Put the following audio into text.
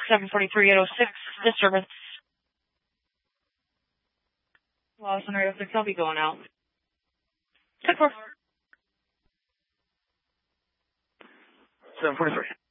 743-806, disturbance. Lawson 806, I'll be going out. 10-4. 743.